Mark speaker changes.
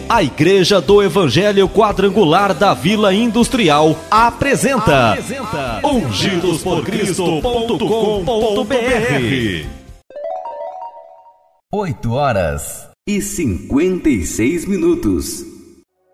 Speaker 1: A Igreja do Evangelho Quadrangular da Vila Industrial apresenta ungidosporcristo.com.br.
Speaker 2: 8h56.